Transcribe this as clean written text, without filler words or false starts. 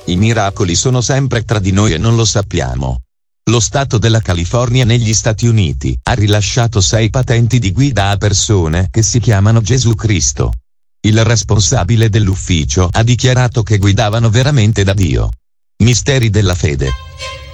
I miracoli sono sempre tra di noi e non lo sappiamo. Lo Stato della California negli Stati Uniti ha rilasciato 6 patenti di guida a persone che si chiamano Gesù Cristo. Il responsabile dell'ufficio ha dichiarato che guidavano veramente da Dio. Misteri della fede.